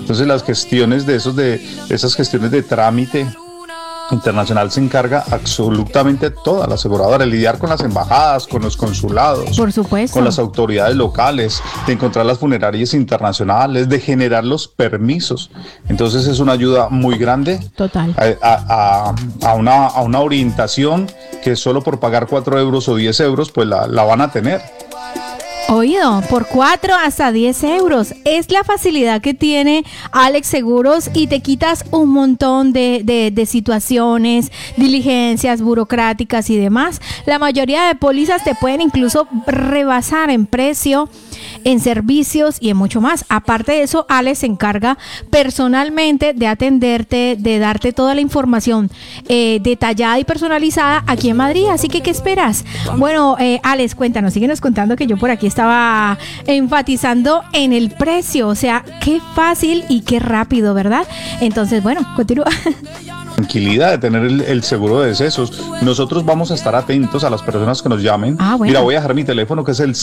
Entonces las gestiones de esas gestiones de trámite internacional se encarga absolutamente toda la aseguradora, lidiar con las embajadas, con los consulados, por supuesto, con las autoridades locales, de encontrar las funerarias internacionales, de generar los permisos. Entonces es una ayuda muy grande. Total. A una orientación que solo por pagar 4 euros o 10 euros pues la van a tener. Oído, por 4 hasta 10 euros. Es la facilidad que tiene Alex Seguros y te quitas un montón de situaciones, diligencias burocráticas y demás. La mayoría de pólizas te pueden incluso rebasar en precio, en servicios y en mucho más. Aparte de eso, Alex se encarga personalmente de atenderte, de darte toda la información detallada y personalizada aquí en Madrid. Así que, ¿qué esperas? Bueno, Alex, cuéntanos, síguenos contando, que yo por aquí estaba enfatizando en el precio. O sea, qué fácil y qué rápido, ¿verdad? Entonces, bueno, continúa. Tranquilidad de tener el seguro de decesos. Nosotros vamos a estar atentos a las personas que nos llamen. Bueno. Mira, voy a dejar mi teléfono, que es el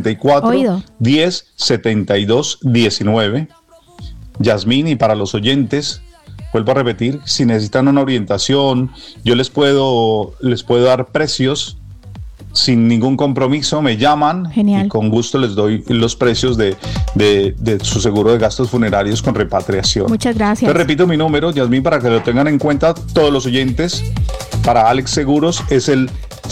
674-1072-19. Yasmín, y para los oyentes, vuelvo a repetir, si necesitan una orientación, yo les puedo dar precios sin ningún compromiso. Me llaman. Genial. Y con gusto les doy los precios de su seguro de gastos funerarios con repatriación. Muchas gracias. Te repito mi número, Yasmín, para que lo tengan en cuenta todos los oyentes. Para Alex Seguros es el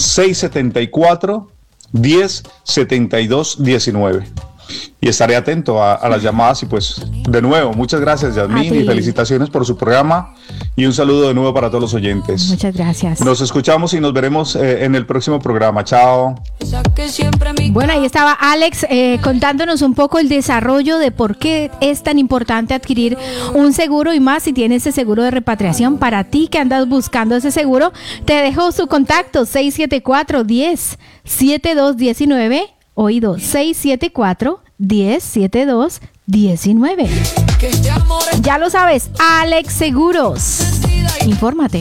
674-1072-19. Y estaré atento a las llamadas. Y pues, de nuevo, muchas gracias, Yasmín, y felicitaciones por su programa, y un saludo de nuevo para todos los oyentes. Muchas gracias. Nos escuchamos y nos veremos en el próximo programa. Chao. Bueno, ahí estaba Alex contándonos un poco el desarrollo de por qué es tan importante adquirir un seguro, y más si tienes ese seguro de repatriación. Para ti que andas buscando ese seguro, te dejo su contacto: 674-1072-19. Oído, 674-1072-19. Ya lo sabes, Alex Seguros. Infórmate.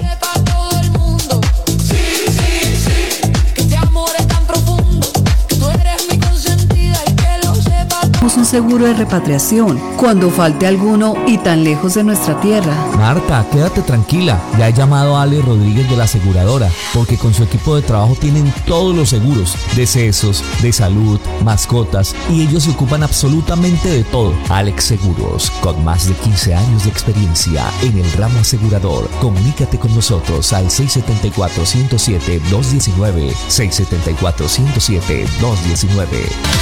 Un seguro de repatriación cuando falte alguno y tan lejos de nuestra tierra. Marta, quédate tranquila, ya he llamado a Ale Rodríguez de la aseguradora, porque con su equipo de trabajo tienen todos los seguros: decesos, de salud, mascotas, y ellos se ocupan absolutamente de todo. Alex Seguros, con más de 15 años de experiencia en el ramo asegurador. Comunícate con nosotros al 674-107-219, 674-107-219.